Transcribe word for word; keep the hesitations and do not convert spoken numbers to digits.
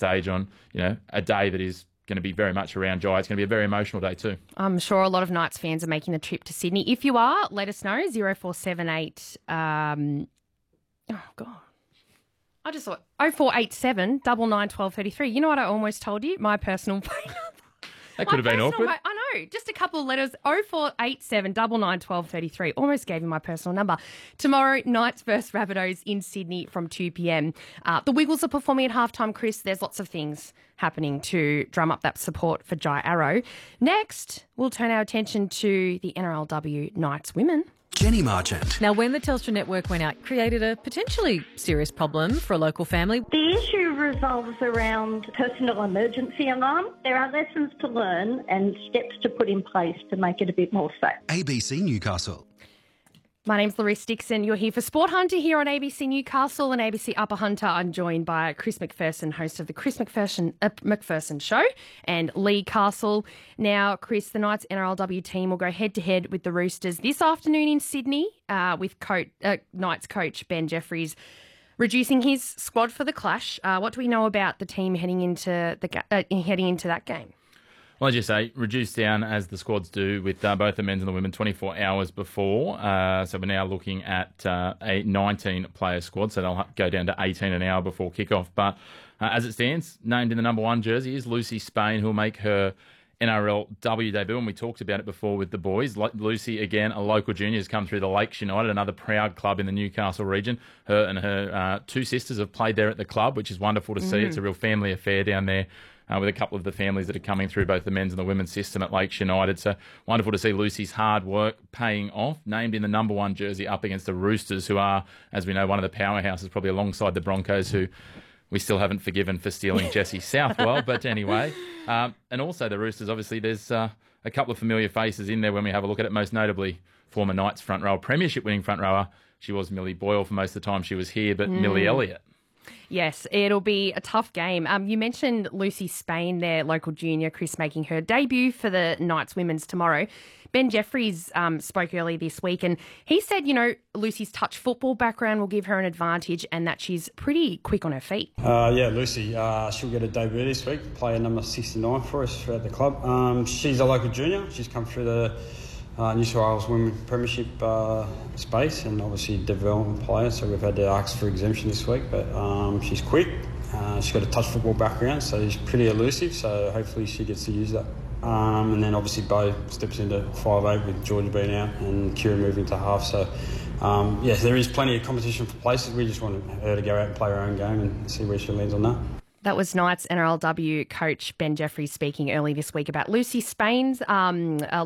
stage on, you know, a day that is going to be very much around Jai. It's going to be a very emotional day too. I'm sure a lot of Knights fans are making the trip to Sydney. If you are, let us know. zero four seven eight Um, oh, God. I just thought oh four eight seven, nine nine, one two three three. You know what I almost told you? My personal phone number. That could have been awkward. Mo- I know. Just a couple of letters. oh four eight seven, nine nine, one two three three. Almost gave you my personal number. Tomorrow, Knights versus Rabbitohs in Sydney from two p.m. Uh, the Wiggles are performing at halftime, Chris. There's lots of things happening to drum up that support for Jai Arrow. Next, we'll turn our attention to the N R L W Knights women. Jenny Marchant. Now, when the Telstra network went out, created a potentially serious problem for a local family. The issue revolves around personal emergency alarm. There are lessons to learn and steps to put in place to make it a bit more safe. A B C Newcastle. My name's Larissa Dixon. You're here for Sport Hunter here on A B C Newcastle and A B C Upper Hunter. I'm joined by Chris McPherson, host of the Chris McPherson, uh, McPherson Show, and Lee Castle. Now, Chris, the Knights N R L W team will go head-to-head with the Roosters this afternoon in Sydney uh, with coach, uh, Knights coach Ben Jeffries reducing his squad for the clash. Uh, what do we know about the team heading into the ga- uh, heading into that game? Well, as you say, reduced down as the squads do with uh, both the men's and the women twenty-four hours before. Uh, so we're now looking at uh, a nineteen-player squad, so they'll go down to eighteen an hour before kickoff. But uh, as it stands, named in the number one jersey is Lucy Spain, who'll make her N R L W debut, and we talked about it before with the boys. Lucy, again, a local junior, has come through the Lakes United, another proud club in the Newcastle region. Her and her uh, two sisters have played there at the club, which is wonderful to see. Mm. It's a real family affair down there. Uh, with a couple of the families that are coming through both the men's and the women's system at Lakes United. So wonderful to see Lucy's hard work paying off, named in the number one jersey up against the Roosters, who are, as we know, one of the powerhouses, probably alongside the Broncos, who we still haven't forgiven for stealing Jessie Southwell. But anyway, um, and also the Roosters, obviously there's uh, a couple of familiar faces in there when we have a look at it, most notably former Knights front rower, premiership winning front rower. She was Millie Boyle for most of the time she was here, but mm. Millie Elliott. Yes, it'll be a tough game. Um, you mentioned Lucy Spain, their local junior, Chris, making her debut for the Knights women's tomorrow. Ben Jeffries um, spoke early this week and he said, you know, Lucy's touch football background will give her an advantage and that she's pretty quick on her feet. Uh, yeah, Lucy, uh, she'll get a debut this week, player number sixty-nine for us at the club. Um, she's a local junior. She's come through the Uh, New South Wales Women Premiership uh, space and obviously development player, so we've had to ask for exemption this week, but um, she's quick, uh, she's got a touch football background, so she's pretty elusive, so hopefully she gets to use that. Um, and then obviously Bo steps into five eight with Georgia being out and Kira moving to half, so um, yeah, there is plenty of competition for places. We just want her to go out and play her own game and see where she lands on that. That was Knights N R L W coach Ben Jeffries speaking early this week about Lucy Spain's um,